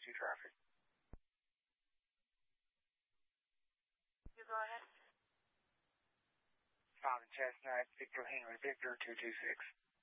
2 traffic. You go ahead. Found in Chestnut, Victor Henry, Victor 226.